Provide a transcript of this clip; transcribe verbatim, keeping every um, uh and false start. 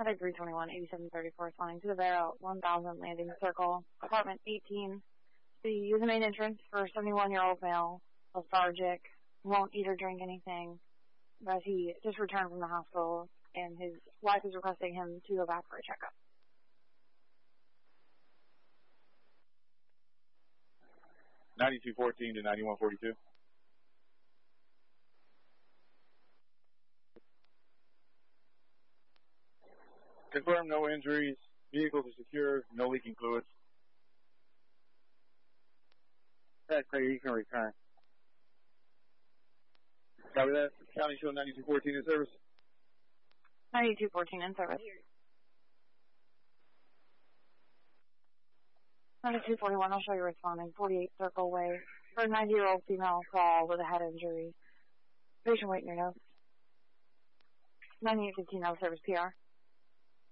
Contact three twenty-one, eighty-seven thirty-four, responding to the Vero, one thousand Landing Circle, apartment eighteen. The use the main entrance for a seventy-one-year-old male, lethargic, won't eat or drink anything, but he just returned from the hospital, and his wife is requesting him to go back for a checkup. ninety-two fourteen to ninety-one forty-two. Confirm no injuries, vehicles are secure, no leaking fluids. That's clear, you can return. Copy that. County show ninety-two fourteen in service. ninety-two fourteen in service. ninety-two forty-one, I'll show you responding. forty-eight Circle Way for a ninety-year-old female fall with a head injury. Patient waiting your notes. ninety-eight fifteen, no service P R.